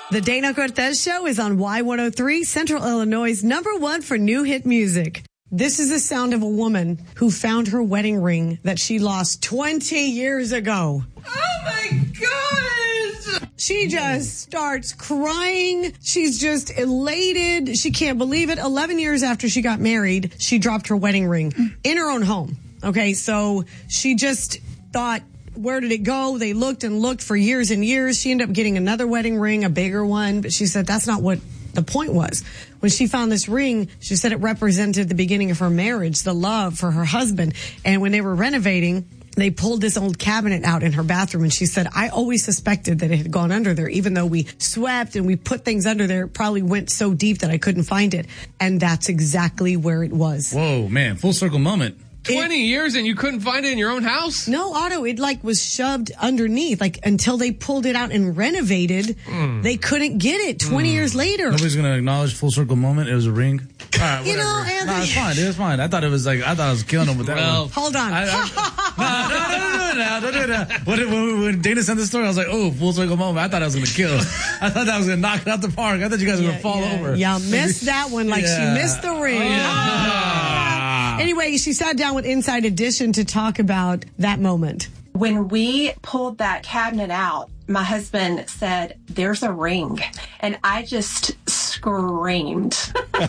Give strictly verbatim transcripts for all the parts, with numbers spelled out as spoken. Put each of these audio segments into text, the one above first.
The Dana Cortez Show is on Y one oh three, Central Illinois' number one for new hit music. This is the sound of a woman who found her wedding ring that she lost twenty years ago. Oh my gosh! She just starts crying. She's just elated. She can't believe it. eleven years after she got married, she dropped her wedding ring in her own home. Okay, so she just thought, where did it go? They looked and looked for years and years. She ended up getting another wedding ring, a bigger one, but she said that's not what the point was. When she found this ring, she said it represented the beginning of her marriage, the love for her husband. And when they were renovating, they pulled this old cabinet out in her bathroom, and she said, I always suspected that it had gone under there, even though we swept and we put things under there. It probably went so deep that I couldn't find it. And that's exactly where it was. Whoa, man, full circle moment. twenty years and you couldn't find it in your own house? No, Otto, it like was shoved underneath, like until they pulled it out and renovated, mm. they couldn't get it twenty mm. years later. Nobody's going to acknowledge full circle moment. It was a ring. All right, you know, Anthony. No, it's fine. It's fine. I thought it was like, I thought I was killing him with that well, one. Hold on. I, I, no, no, no, no, no, no, no, no. When, when, when Dana sent the story, I was like, oh, full circle moment. I thought I was going to kill. I thought I was going to knock it out the park. I thought you guys were yeah, going to fall yeah, over. Yeah, missed that one like yeah. she missed the ring. Oh, yeah. Anyway, she sat down with Inside Edition to talk about that moment. When we pulled that cabinet out, my husband said, there's a ring. And I just screamed.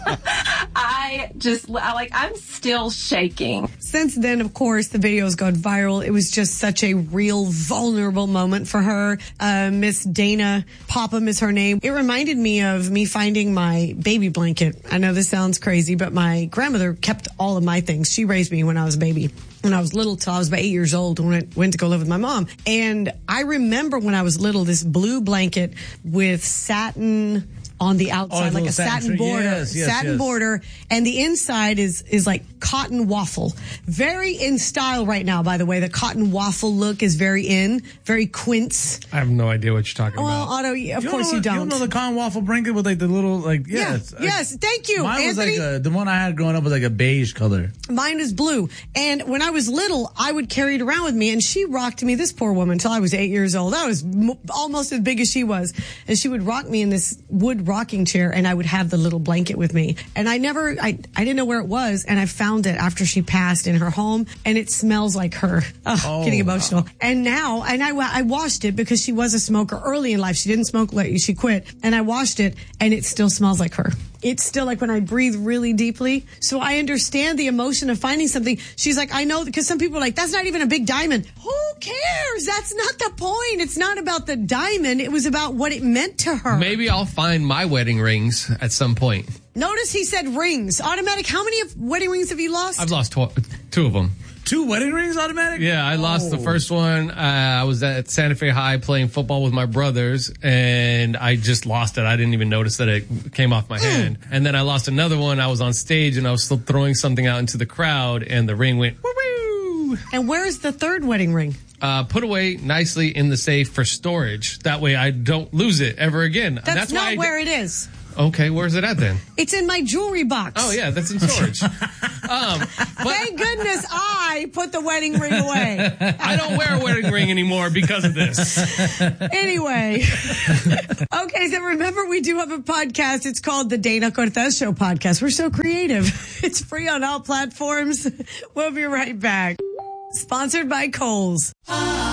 I just, like, I'm still shaking. Since then, of course, the video's gone viral. It was just such a real vulnerable moment for her. Uh, Miss Dana Popham is her name. It reminded me of me finding my baby blanket. I know this sounds crazy, but my grandmother kept all of my things. She raised me when I was a baby. When I was little, till I was about eight years old, when I went to go live with my mom. And I remember when I was little, this blue blanket with satin on the outside, oh, like a satin, satin border, yes, yes, satin yes. border, and the inside is is like cotton waffle. Very in style right now, by the way. The cotton waffle look is very in, very quince. I have no idea what you're talking well, about. Well, Otto, of you course know, you don't. You don't know the cotton waffle blanket with like the little, like, yeah. Yes, yeah, yes, thank you, Mine Anthony. was like a, the one I had growing up was like a beige color. Mine is blue. And when I was little, I would carry it around with me, and she rocked me, this poor woman, until I was eight years old. I was m- almost as big as she was. And she would rock me in this wood rocking chair, and I would have the little blanket with me. And I never, I, I didn't know where it was, and I found it after she passed in her home, and it smells like her. Oh, oh, getting emotional. Wow. And now, and I, I washed it because she was a smoker early in life. She didn't smoke late. She quit. And I washed it, and it still smells like her. It's still like when I breathe really deeply. So I understand the emotion of finding something. She's like, I know, because some people are like, that's not even a big diamond. Who cares? That's not the point. It's not about the diamond. It was about what it meant to her. Maybe I'll find my wedding rings at some point. Notice he said rings. Automatic. How many of wedding rings have you lost? I've lost tw- two of them. Two wedding rings, Automatic? Yeah, I lost oh. the first one. Uh, I was at Santa Fe High playing football with my brothers, and I just lost it. I didn't even notice that it came off my hand. And then I lost another one. I was on stage, and I was still throwing something out into the crowd, and the ring went woo-woo. And where's the third wedding ring? Uh, put away nicely in the safe for storage. That way I don't lose it ever again. That's, that's not why I where d- it is. Okay, where's it at then? It's in my jewelry box. Oh, yeah, that's in storage. um, but Thank goodness I put the wedding ring away. I don't wear a wedding ring anymore because of this. Anyway. Okay, so remember we do have a podcast. It's called the Dana Cortez Show Podcast. We're so creative. It's free on all platforms. We'll be right back. Sponsored by Kohl's.